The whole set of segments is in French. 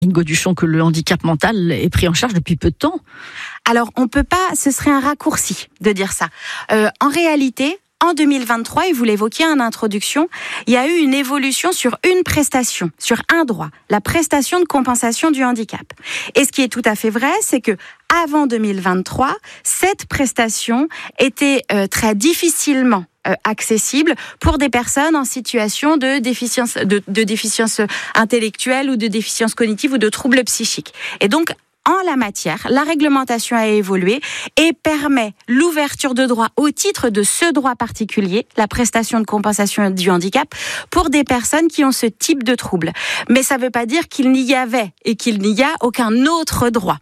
Marine Gauduchon, que le handicap mental est pris en charge depuis peu de temps. Alors, on peut pas, ce serait un raccourci de dire ça. En réalité, en 2023, et vous l'évoquiez en introduction, il y a eu une évolution sur une prestation, sur un droit, la prestation de compensation du handicap. Et ce qui est tout à fait vrai, c'est que avant 2023, cette prestation était très difficilement accessible pour des personnes en situation de déficience, de déficience intellectuelle ou de déficience cognitive ou de troubles psychiques. Et donc, en la matière, la réglementation a évolué et permet l'ouverture de droits au titre de ce droit particulier, la prestation de compensation du handicap, pour des personnes qui ont ce type de trouble. Mais ça ne veut pas dire qu'il n'y avait et qu'il n'y a aucun autre droit.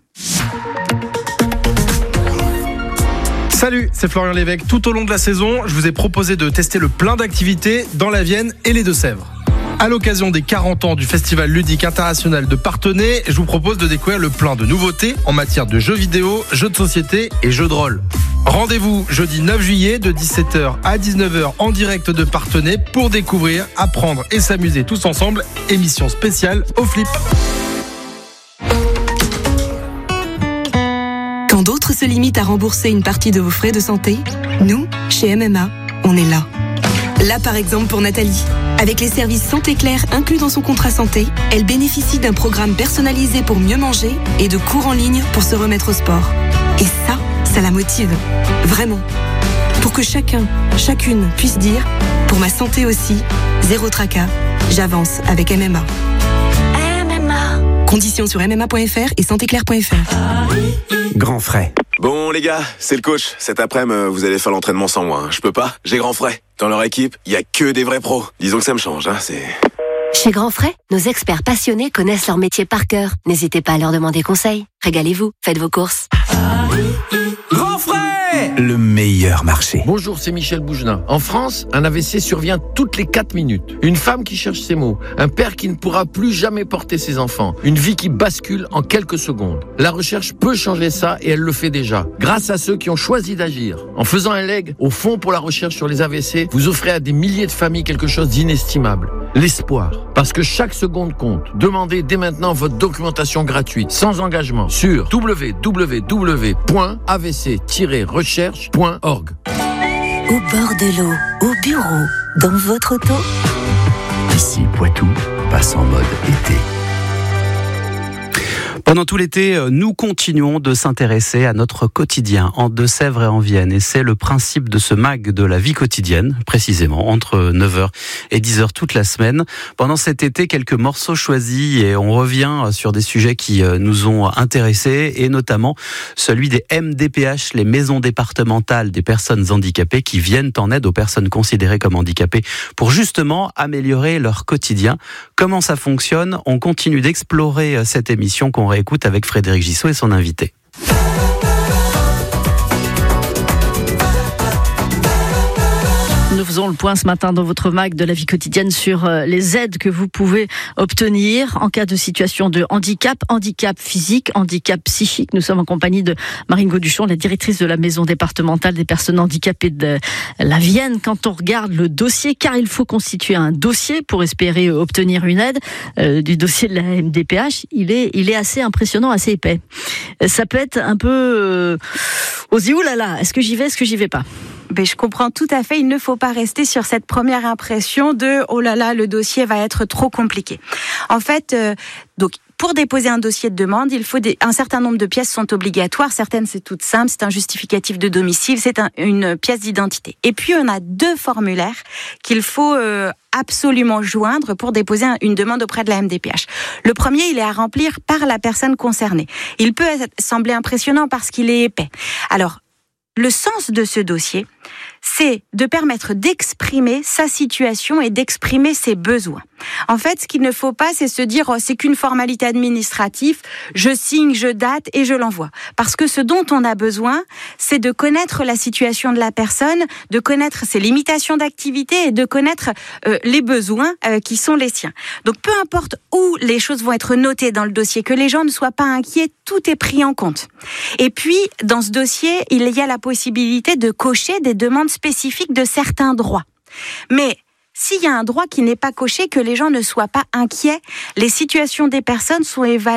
Salut, c'est Florian Lévesque. Tout au long de la saison, je vous ai proposé de tester le plein d'activités dans la Vienne et les Deux-Sèvres. À l'occasion des 40 ans du Festival ludique international de Parthenay, je vous propose de découvrir le plein de nouveautés en matière de jeux vidéo, jeux de société et jeux de rôle. Rendez-vous jeudi 9 juillet de 17h à 19h en direct de Parthenay pour découvrir, apprendre et s'amuser tous ensemble. Émission spéciale au Flip. Quand d'autres se limitent à rembourser une partie de vos frais de santé, nous, chez MMA, on est là. Là, par exemple, pour Nathalie. Avec les services Santé Claire inclus dans son contrat santé, elle bénéficie d'un programme personnalisé pour mieux manger et de cours en ligne pour se remettre au sport. Et ça la motive. Vraiment. Pour que chacun, chacune puisse dire « Pour ma santé aussi, zéro tracas, j'avance avec MMA ». MMA. Conditions sur mma.fr et santéclaire.fr. Grand frais. Bon les gars, c'est le coach. Cet après-midi, vous allez faire l'entraînement sans moi. Je peux pas, j'ai Grand Frais. Dans leur équipe, il y a que des vrais pros. Disons que ça me change, c'est... Chez Grand Frais, nos experts passionnés connaissent leur métier par cœur. N'hésitez pas à leur demander conseil. Régalez-vous, faites vos courses. Grand frais, le meilleur marché. Bonjour, c'est Michel Bougelin. En France, un AVC survient toutes les 4 minutes. Une femme qui cherche ses mots. Un père qui ne pourra plus jamais porter ses enfants. Une vie qui bascule en quelques secondes. La recherche peut changer ça et elle le fait déjà. Grâce à ceux qui ont choisi d'agir. En faisant un leg au Fonds pour la recherche sur les AVC, vous offrez à des milliers de familles quelque chose d'inestimable. L'espoir. Parce que chaque seconde compte. Demandez dès maintenant votre documentation gratuite, sans engagement, sur www.avc-recherche.org. Au bord de l'eau, au bureau, dans votre auto. Ici, Poitou passe en mode été. Pendant tout l'été, nous continuons de s'intéresser à notre quotidien en Deux-Sèvres et en Vienne. Et c'est le principe de ce mag de la vie quotidienne, précisément, entre 9h et 10h toute la semaine. Pendant cet été, quelques morceaux choisis et on revient sur des sujets qui nous ont intéressés et notamment celui des MDPH, les maisons départementales des personnes handicapées qui viennent en aide aux personnes considérées comme handicapées pour justement améliorer leur quotidien. Comment ça fonctionne ? On continue d'explorer cette émission qu'on réécoute avec Frédéric Gissot et son invité. Nous faisons le point ce matin dans votre mag de la vie quotidienne sur les aides que vous pouvez obtenir en cas de situation de handicap, handicap physique, handicap psychique. Nous sommes en compagnie de Marine Gauduchon, la directrice de la maison départementale des personnes handicapées de la Vienne. Quand on regarde le dossier, car il faut constituer un dossier pour espérer obtenir une aide, du dossier de la MDPH, il est assez impressionnant, assez épais. Ça peut être un peu on se dit oulala, est-ce que j'y vais, est-ce que j'y vais pas? Ben, je comprends tout à fait. Il ne faut pas rester sur cette première impression de « oh là là, le dossier va être trop compliqué ». En fait, donc pour déposer un dossier de demande, il faut un certain nombre de pièces sont obligatoires. Certaines, c'est toutes simples. C'est un justificatif de domicile, c'est une pièce d'identité. Et puis, on a 2 formulaires qu'il faut absolument joindre pour déposer une demande auprès de la MDPH. Le premier, il est à remplir par la personne concernée. Il peut sembler impressionnant parce qu'il est épais. Alors, le sens de ce dossier, c'est de permettre d'exprimer sa situation et d'exprimer ses besoins. En fait, ce qu'il ne faut pas, c'est se dire « oh, c'est qu'une formalité administrative, je signe, je date et je l'envoie ». Parce que ce dont on a besoin, c'est de connaître la situation de la personne, de connaître ses limitations d'activité et de connaître les besoins qui sont les siens. Donc, peu importe où les choses vont être notées dans le dossier, que les gens ne soient pas inquiets, tout est pris en compte. Et puis, dans ce dossier, il y a la possibilité de cocher des demandes spécifiques de certains droits. Mais s'il y a un droit qui n'est pas coché, que les gens ne soient pas inquiets, les situations des personnes sont évaluées